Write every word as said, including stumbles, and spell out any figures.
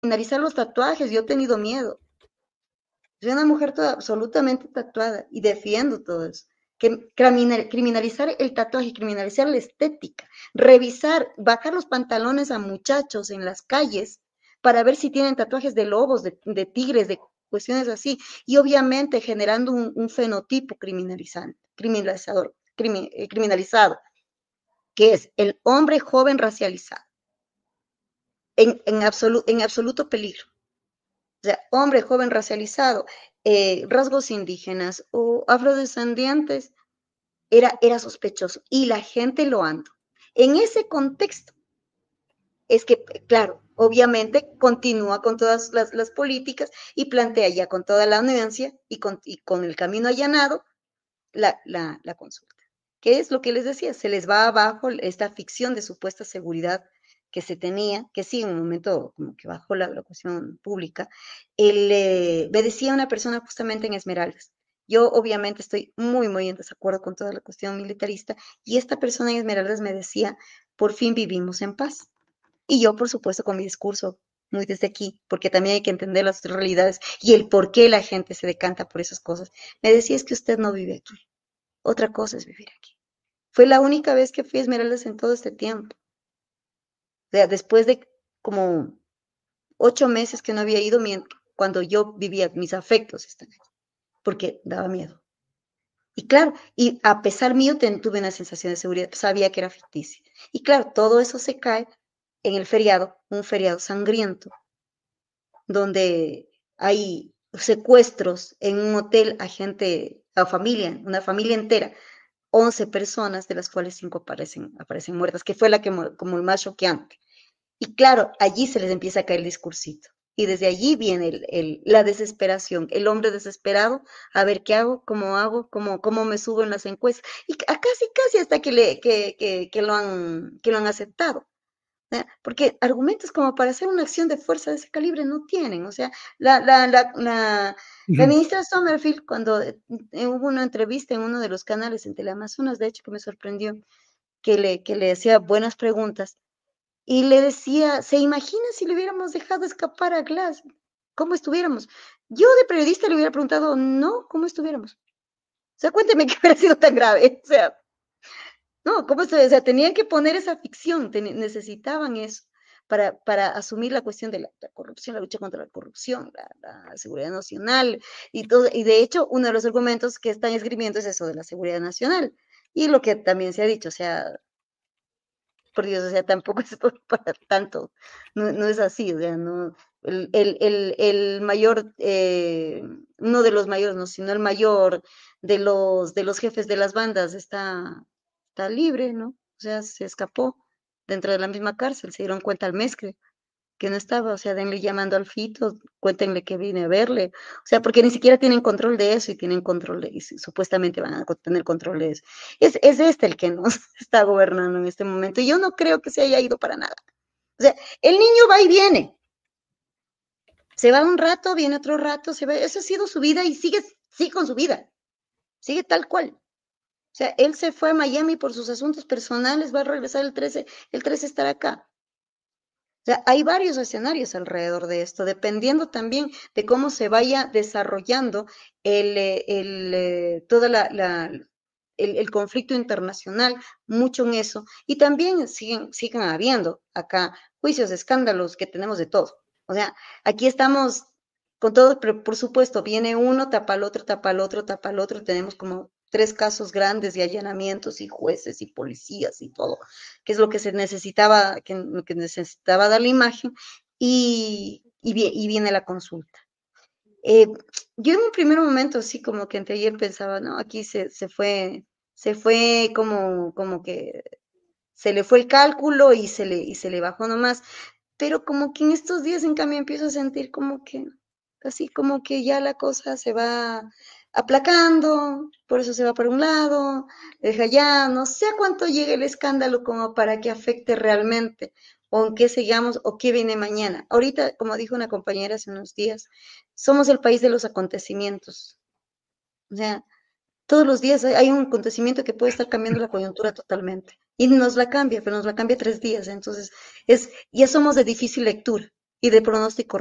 criminalizar los tatuajes, yo he tenido miedo. Soy una mujer toda absolutamente tatuada y defiendo todo eso. Que criminalizar el tatuaje, criminalizar la estética, revisar, bajar los pantalones a muchachos en las calles para ver si tienen tatuajes de lobos, de, de tigres, de cuestiones así, y obviamente generando un, un fenotipo criminalizante, criminalizador, crimi, eh, criminalizado, que es el hombre joven racializado, en, en, absolu, en absoluto peligro. O sea, hombre joven racializado, eh, rasgos indígenas o afrodescendientes, era, era sospechoso y la gente lo anda. En ese contexto es que, claro, obviamente continúa con todas las, las políticas y plantea ya con toda la anuencia y con, y con el camino allanado la, la, la consulta. ¿Qué es lo que les decía? Se les va abajo esta ficción de supuesta seguridad que se tenía, que sí, en un momento como que bajó la, la cuestión pública. El, eh, me decía una persona justamente en Esmeraldas, yo obviamente estoy muy, muy en desacuerdo con toda la cuestión militarista, y esta persona en Esmeraldas me decía, por fin vivimos en paz. Y yo, por supuesto, con mi discurso, muy desde aquí, porque también hay que entender las realidades y el por qué la gente se decanta por esas cosas, me decía, es que usted no vive aquí, otra cosa es vivir aquí. Fue la única vez que fui a Esmeraldas en todo este tiempo. O sea, después de como ocho meses que no había ido, cuando yo vivía, mis afectos están aquí, porque daba miedo. Y claro, y a pesar mío tuve una sensación de seguridad, sabía que era ficticia. Y claro, todo eso se cae en el feriado, un feriado sangriento, donde hay secuestros en un hotel a gente, a familia, una familia entera, once personas, de las cuales cinco aparecen, aparecen muertas, que fue la que como el más choqueante. Y claro, allí se les empieza a caer el discursito. Y desde allí viene el, el, la desesperación, el hombre desesperado, a ver qué hago, cómo hago, cómo, cómo me subo en las encuestas. Y casi, casi hasta que, le, que, que, que, lo, han, que lo han aceptado. ¿Ya? Porque argumentos como para hacer una acción de fuerza de ese calibre no tienen. O sea, la, la, la, la, la Ujú. ministra Sommerfield, cuando eh, hubo una entrevista en uno de los canales en Teleamazonas, de hecho que me sorprendió, que le, que le hacía buenas preguntas, y le decía, ¿se imagina si le hubiéramos dejado escapar a Glass? ¿Cómo estuviéramos? Yo de periodista le hubiera preguntado, no, ¿cómo estuviéramos? O sea, cuénteme qué hubiera sido tan grave. O sea, no, ¿cómo se, o sea, tenían que poner esa ficción, ten, necesitaban eso para, para asumir la cuestión de la, la, corrupción, la lucha contra la corrupción, la, la seguridad nacional y todo. Y de hecho, uno de los argumentos que están esgrimiendo es eso de la seguridad nacional. Y lo que también se ha dicho, o sea, por Dios, o sea, tampoco es para tanto, no, no es así, o sea, no, el, el, el, el mayor, eh, uno de los mayores, no, sino el mayor de los, de los jefes de las bandas está, está libre, ¿no? O sea, se escapó dentro de la misma cárcel, se dieron cuenta al mes, creo, que no estaba, o sea, denle llamando al Fito, cuéntenle que vine a verle, o sea, porque ni siquiera tienen control de eso y tienen control de, y supuestamente van a tener control de eso. Es, es este el que nos está gobernando en este momento y yo no creo que se haya ido para nada. O sea, el niño va y viene, se va un rato, viene otro rato, se va, eso ha sido su vida y sigue, sigue con su vida, sigue tal cual. O sea, él se fue a Miami por sus asuntos personales, va a regresar el trece, el trece estará acá. O sea, hay varios escenarios alrededor de esto, dependiendo también de cómo se vaya desarrollando el, eh, el, eh, toda la, la el, el, conflicto internacional, mucho en eso, y también siguen, siguen habiendo acá juicios, escándalos, que tenemos de todo. O sea, aquí estamos con todo, pero por supuesto, viene uno, tapa al otro, tapa al otro, tapa al otro, tenemos como tres casos grandes de allanamientos y jueces y policías y todo, que es lo que se necesitaba, que, lo que necesitaba dar la imagen, y, y, y viene la consulta. Eh, yo en un primer momento, así como que anteayer pensaba, no, aquí se, se fue, se fue como, como que se le fue el cálculo y se le, y se le bajó nomás, pero como que en estos días en cambio empiezo a sentir como que, así como que ya la cosa se va aplacando, por eso se va para un lado, deja ya, no sé a cuánto llegue el escándalo como para que afecte realmente, o en qué sigamos, o qué viene mañana. Ahorita, como dijo una compañera hace unos días, somos el país de los acontecimientos. O sea, todos los días hay un acontecimiento que puede estar cambiando la coyuntura totalmente. Y nos la cambia, pero nos la cambia tres días. Entonces, es, ya somos de difícil lectura. y de pronóstico